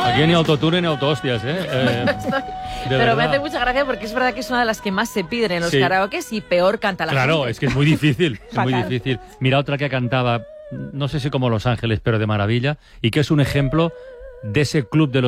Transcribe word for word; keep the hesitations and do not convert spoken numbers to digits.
Aquí ni autotune ni autohostias, ¿eh? eh Pero verdad. me hace mucha gracia porque es verdad que es una de las que más se piden en los Sí. karaokes y peor canta la Claro, gente. es que es muy difícil, es muy Fatal. difícil. Mira otra que cantaba, no sé si como Los Ángeles, pero de maravilla, y que es un ejemplo de ese club de los